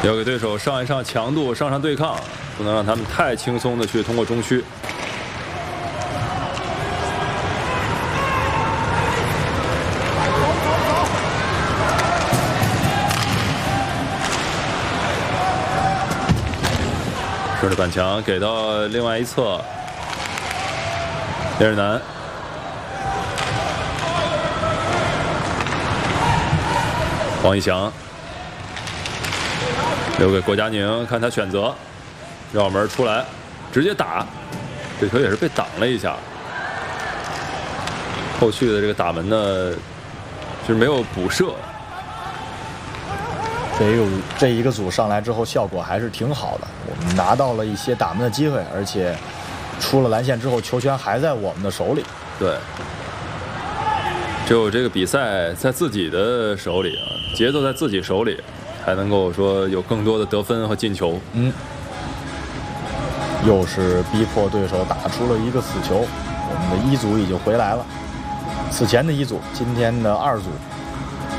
要给对手上一上强度，上上对抗，不能让他们太轻松的去通过中区。顺着板墙给到另外一侧，有点难。黄义翔留给郭佳宁，看他选择，绕门出来，直接打，这球也是被挡了一下。后续的这个打门呢，就是没有补射。 这一个组上来之后效果还是挺好的，我们拿到了一些打门的机会，而且出了蓝线之后球权还在我们的手里。 对，只有这个比赛在自己的手里啊，节奏在自己手里，才能够说有更多的得分和进球。 又是逼迫对手打出了一个死球，我们的一组已经回来了。此前的一组，今天的二组